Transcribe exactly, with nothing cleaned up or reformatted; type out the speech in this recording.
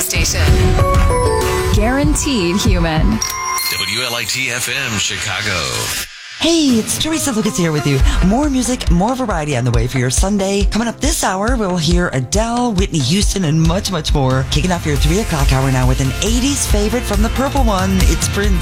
station. Guaranteed human. W L I T F M Chicago. Hey, it's Teresa Lucas here with you. More music, more variety on the way for your Sunday. Coming up this hour, we'll hear Adele, Whitney Houston, and much, much more. Kicking off your three o'clock hour now with an eighties favorite from the Purple One. It's Prince.